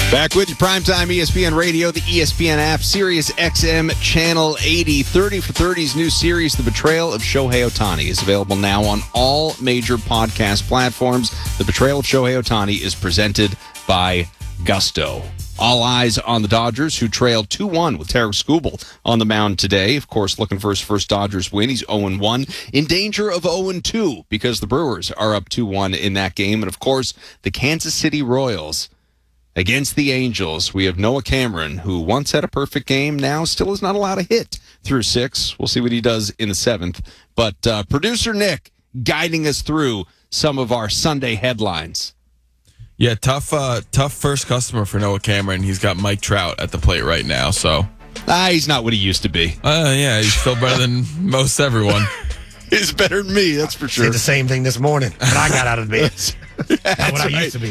Back with you, Primetime ESPN Radio, the ESPN app, Sirius XM Channel 80. 30 for 30's new series, The Betrayal of Shohei Ohtani, is available now on all major podcast platforms. The Betrayal of Shohei Ohtani is presented by Gusto. All eyes on the Dodgers, who trailed 2-1 with Tarik Skubal on the mound today. Of course, looking for his first Dodgers win. He's 0-1, in danger of 0-2 because the Brewers are up 2-1 in that game. And, of course, the Kansas City Royals against the Angels. We have Noah Cameron, who once had a perfect game, now still is not allowed a hit through 6. We'll see what he does in the 7th. But producer Nick guiding us through some of our Sunday headlines. Yeah, tough first customer for Noah Cameron. He's got Mike Trout at the plate right now, so. He's not what he used to be. Yeah, he's still better than most everyone. He's better than me, that's for sure. Did the same thing this morning when I got out of bed. Not what I used to be.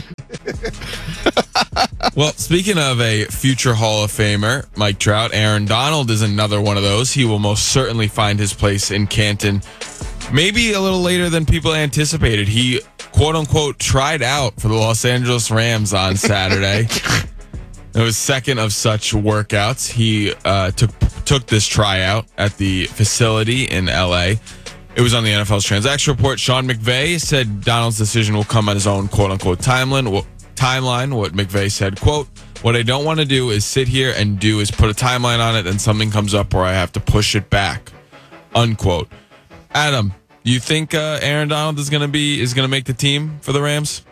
Well, speaking of a future Hall of Famer, Mike Trout, Aaron Donald is another one of those. He will most certainly find his place in Canton, maybe a little later than people anticipated. He, quote-unquote, tried out for the Los Angeles Rams on Saturday. It was second of such workouts. He took this tryout at the facility in L.A. It was on the NFL's transaction report. Sean McVay said Donald's decision will come on his own, quote-unquote, timeline. What McVay said, quote, "What I don't want to do is sit here and put a timeline on it and something comes up where I have to push it back," unquote. Adam, do you think Aaron Donald is going to make the team for the Rams?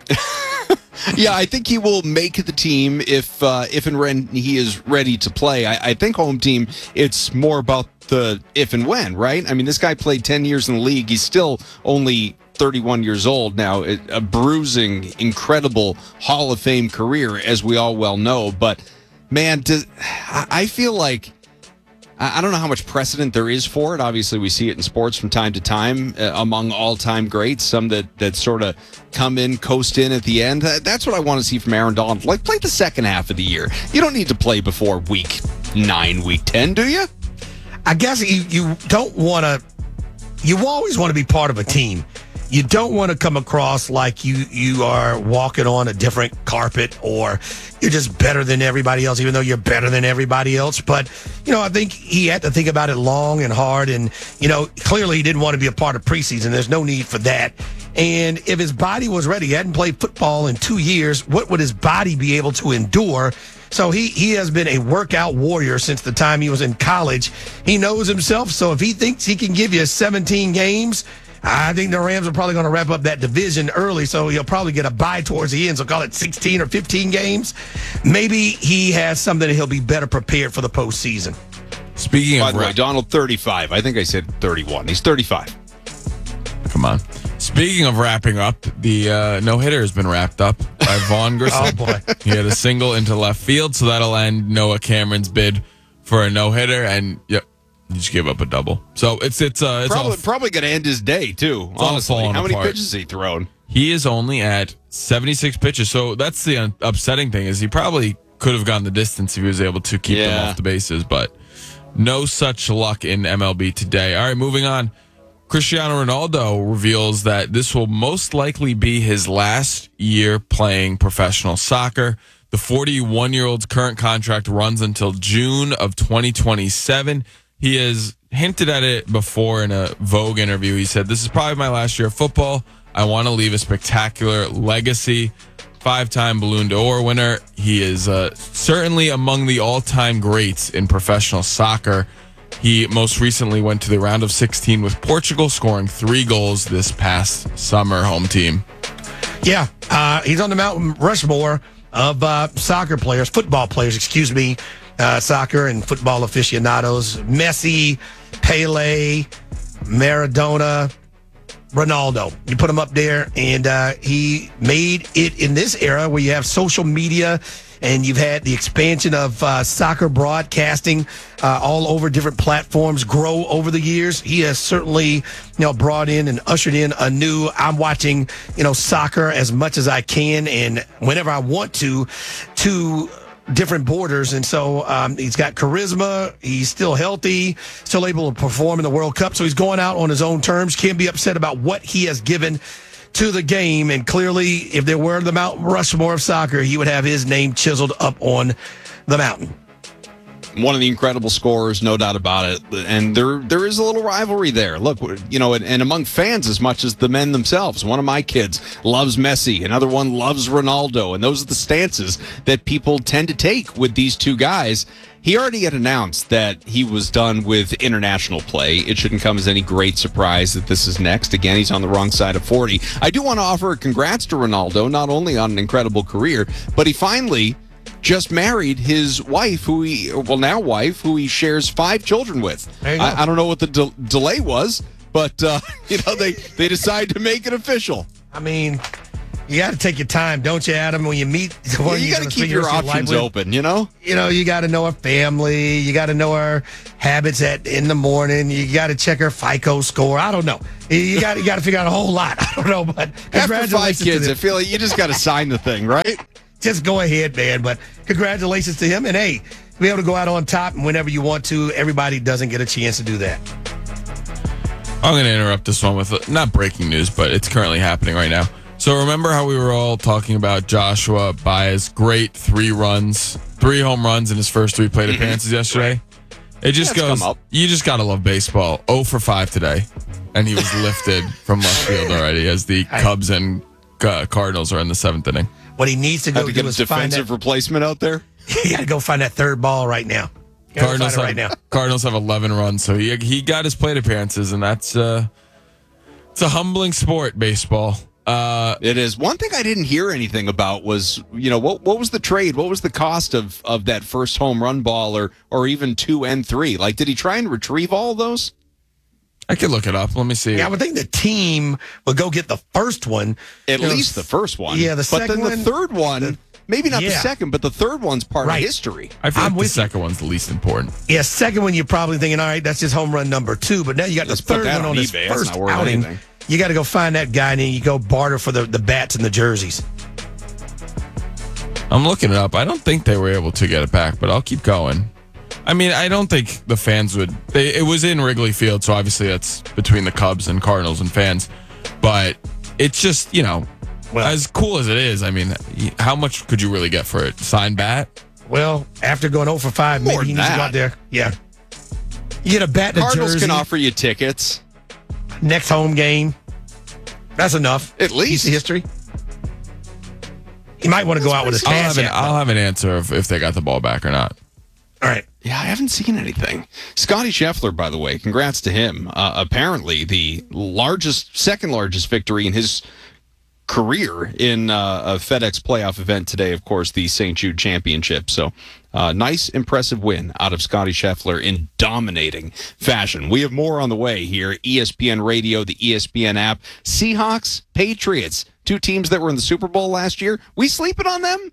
Yeah, I think he will make the team if and when he is ready to play. I think home team, it's more about the if and when, right? I mean, this guy played 10 years in the league. He's still only 31 years old now. A bruising, incredible Hall of Fame career, as we all well know. But, man, I feel like I don't know how much precedent there is for it. Obviously, we see it in sports from time to time among all-time greats, some that sort of come in, coast in at the end. That's what I want to see from Aaron Donald. Like, play the second half of the year. You don't need to play before week 9, week 10, do you? I guess you don't want to. You always want to be part of a team. You don't want to come across like you are walking on a different carpet or you're just better than everybody else, even though you're better than everybody else. But, I think he had to think about it long and hard. And, clearly he didn't want to be a part of preseason. There's no need for that. And if his body was ready, he hadn't played football in 2 years, what would his body be able to endure? So he has been a workout warrior since the time he was in college. He knows himself. So if he thinks he can give you 17 games, I think the Rams are probably going to wrap up that division early, so he'll probably get a bye towards the end, so call it 16 or 15 games. Maybe he has something that he'll be better prepared for the postseason. Speaking By of the way, Donald, 35. I think I said 31. He's 35. Come on. Speaking of wrapping up, the no-hitter has been wrapped up by Vaughn Grissom. Oh, boy. He had a single into left field, so that'll end Noah Cameron's bid for a no-hitter, and yep. He just gave up a double. So it's probably going to end his day, too, honestly. How many pitches has he thrown? He is only at 76 pitches. So that's the upsetting thing, is he probably could have gone the distance if he was able to keep them off the bases, but no such luck in MLB today. All right, moving on. Cristiano Ronaldo reveals that this will most likely be his last year playing professional soccer. The 41-year-old's current contract runs until June of 2027. He has hinted at it before in a Vogue interview. He said, "This is probably my last year of football. I want to leave a spectacular legacy." 5-time Ballon d'Or winner. He is certainly among the all-time greats in professional soccer. He most recently went to the round of 16 with Portugal, scoring 3 goals this past summer. Home team. Yeah, he's on the Mount Rushmore of football players, soccer and football aficionados. Messi, Pele, Maradona, Ronaldo. You put him up there, and he made it in this era where you have social media and you've had the expansion of soccer broadcasting all over different platforms grow over the years. He has certainly, brought in and ushered in a new, I'm watching, soccer as much as I can and whenever I want to different borders. And so he's got charisma. He's still healthy, still able to perform in the World Cup. So he's going out on his own terms. Can't be upset about what he has given to the game. And clearly, if there were the Mount Rushmore of soccer, he would have his name chiseled up on the mountain. One of the incredible scorers, no doubt about it. And there is a little rivalry there. Look, and among fans as much as the men themselves. One of my kids loves Messi. Another one loves Ronaldo. And those are the stances that people tend to take with these two guys. He already had announced that he was done with international play. It shouldn't come as any great surprise that this is next. Again, he's on the wrong side of 40. I do want to offer a congrats to Ronaldo, not only on an incredible career, but he finally just married his wife, who he shares 5 children with. I don't know what the delay was, but they decided to make it official. I mean, you got to take your time, don't you, Adam? When you meet, you got to keep your options open. You got to know her family. You got to know her habits in the morning. You got to check her FICO score. I don't know. You got to figure out a whole lot. I don't know, but after 5 kids, I feel like you just got to sign the thing, right? Just go ahead, man. But congratulations to him. And, hey, to be able to go out on top and whenever you want to, everybody doesn't get a chance to do that. I'm going to interrupt this one with not breaking news, but it's currently happening right now. So remember how we were all talking about Joshua Baez's great 3 home runs in his first 3 plate appearances yesterday? It just goes, you just got to love baseball. 0 for 5 today. And he was lifted from left field already as the Cubs and Cardinals are in the 7th inning. What he needs to go do is find defensive replacement out there. You got to go find that third ball right now. Cardinals have 11 runs, so he got his plate appearances, and that's it's a humbling sport, baseball. It is. One thing I didn't hear anything about was, what was the trade? What was the cost of that first home run ball, or even 2 and 3? Like, did he try and retrieve all of those? I could look it up. Let me see. Yeah, I would think the team would go get the first one. At least the first one. Yeah, the second one. But then the third one, maybe not the second, but the third one's part of history. I feel like the second one's the least important. Yeah, second one you're probably thinking, all right, that's just home run number 2. But now you got the third one on his first outing. You got to go find that guy, and then you go barter for the bats and the jerseys. I'm looking it up. I don't think they were able to get it back, but I'll keep going. I mean, I don't think the fans would. It was in Wrigley Field, so obviously that's between the Cubs and Cardinals and fans. But it's just, as cool as it is, I mean, how much could you really get for it? Signed bat? Well, after going 0 for 5, maybe he needs to go out there. Yeah. You get a bat and a jersey. Cardinals can offer you tickets. Next home game. That's enough. At least. Piece of history. He might want to go out with his cash. I'll have an answer if they got the ball back or not. All right. Yeah, I haven't seen anything. Scotty Scheffler, by the way, congrats to him. Apparently, the second largest victory in his career in a FedEx playoff event today, of course, the St. Jude Championship. So, nice, impressive win out of Scotty Scheffler in dominating fashion. We have more on the way here. ESPN Radio, the ESPN app. Seahawks, Patriots, 2 teams that were in the Super Bowl last year. We sleeping on them?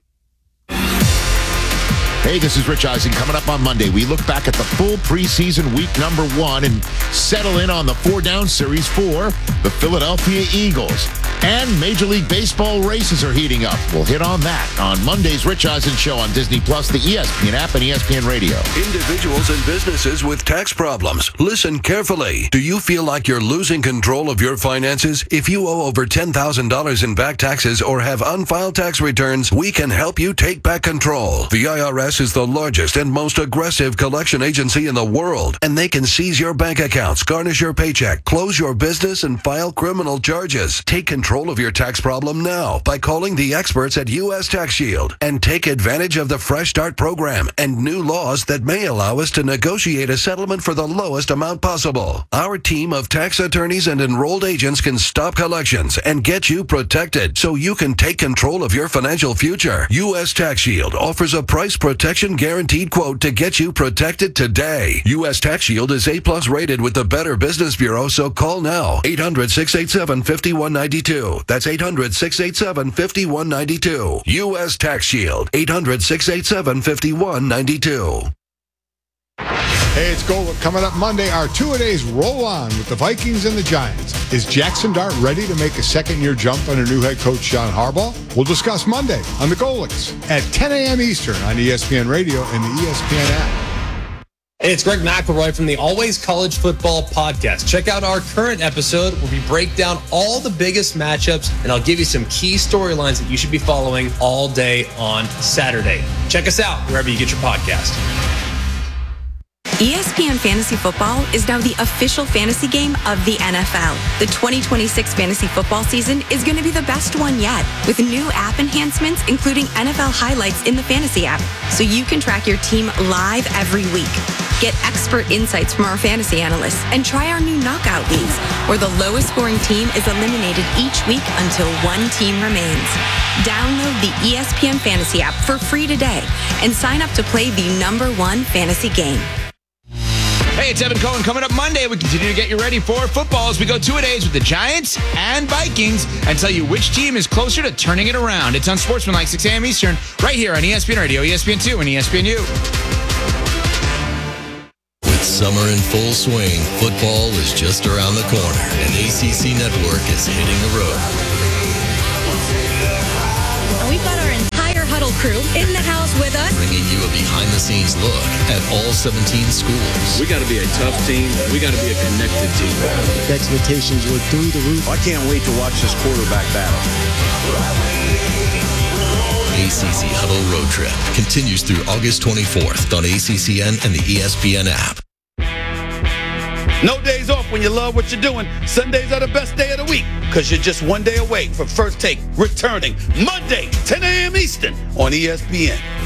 Hey, this is Rich Eisen. Coming up on Monday, we look back at the full preseason week number 1 and settle in on the 4-down series for the Philadelphia Eagles. And Major League Baseball races are heating up. We'll hit on that on Monday's Rich Eisen Show on Disney+, the ESPN app, and ESPN Radio. Individuals and businesses with tax problems, listen carefully. Do you feel like you're losing control of your finances? If you owe over $10,000 in back taxes or have unfiled tax returns, we can help you take back control. The IRS is the largest and most aggressive collection agency in the world, and they can seize your bank accounts, garnish your paycheck, close your business, and file criminal charges. Take control of your tax problem now by calling the experts at U.S. Tax Shield and take advantage of the Fresh Start program and new laws that may allow us to negotiate a settlement for the lowest amount possible. Our team of tax attorneys and enrolled agents can stop collections and get you protected so you can take control of your financial future. U.S. Tax Shield offers a price protection guaranteed quote to get you protected today. U.S. Tax Shield is A+ rated with the Better Business Bureau, so call now. 800-687-5192. That's 800-687-5192. U.S. Tax Shield. 800-687-5192. Hey, it's Golic. Coming up Monday, our two-a-days roll on with the Vikings and the Giants. Is Jackson Dart ready to make a second-year jump under new head coach John Harbaugh? We'll discuss Monday on the Golics at 10 a.m. Eastern on ESPN Radio and the ESPN app. Hey, it's Greg McElroy from the Always College Football Podcast. Check out our current episode where we break down all the biggest matchups, and I'll give you some key storylines that you should be following all day on Saturday. Check us out wherever you get your podcast. ESPN Fantasy Football is now the official fantasy game of the NFL. The 2026 fantasy football season is going to be the best one yet, with new app enhancements, including NFL highlights in the fantasy app, so you can track your team live every week. Get expert insights from our fantasy analysts and try our new knockout leagues, where the lowest scoring team is eliminated each week until one team remains. Download the ESPN Fantasy app for free today and sign up to play the #1 fantasy game. Hey, it's Evan Cohen. Coming up Monday, we continue to get you ready for football as we go 2-a-days with the Giants and Vikings and tell you which team is closer to turning it around. It's on Sportsmanlike, 6 a.m. Eastern, right here on ESPN Radio, ESPN2, and ESPNU. With summer in full swing, football is just around the corner, and ACC Network is hitting the road. We've got our entire Huddle crew in the house with us, bringing you a behind-the-scenes look at all 17 schools. We got to be a tough team. We got to be a connected team. The expectations were through the roof. I can't wait to watch this quarterback battle. ACC Huddle Road Trip continues through August 24th on ACCN and the ESPN app. No days off when you love what you're doing. Sundays are the best day of the week because you're just one day away from First Take returning Monday, 10 a.m. Eastern on ESPN.